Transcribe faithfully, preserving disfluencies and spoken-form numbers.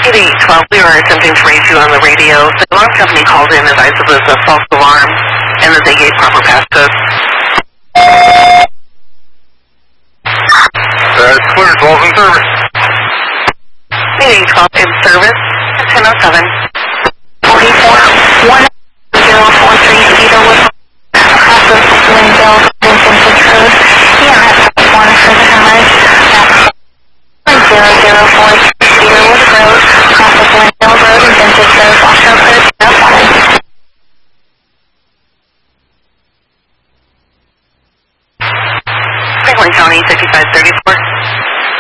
eight eight one two, we were attempting to raise you on the radio. The alarm company called in, advised it was a false alarm, and that they gave proper passcodes. That's clear, twelve in service. eight eight one two in service, ten oh seven. forty-four, one zero four three, Cedarwood, across the Linville, Vincent Road. Yeah, that's one for the damage. That's zero zero four three, Cedarwood Road, across the Linville Road, and Vincent Road,